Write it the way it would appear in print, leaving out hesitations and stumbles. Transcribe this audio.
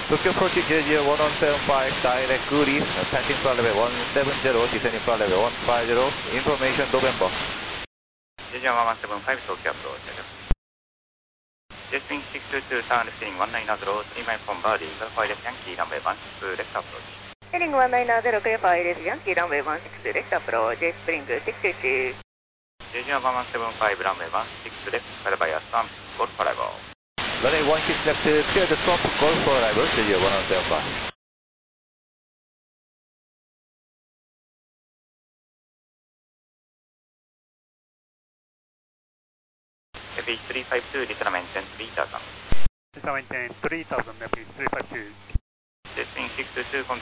Tokyo approach JG 1175, direct good east, passing flight level 170, descending flight level 150, information November. JG 1175, Tokyo approach. Jetwing 622, turn left heading 190, 3 mile from Bali, Alpha left Yankee, runway 16, left approach. Heading 190, clear for left Yankee, runway 16, left approach, Spring 622. JG 1175, runway 16, left, followed by a Trump, Golf arrival. Runway 16 left, clear the Trump Golf for arrival, JG 1175. FH352, return maintain 3000. Return maintain 3000, FH352. Jetwing 622,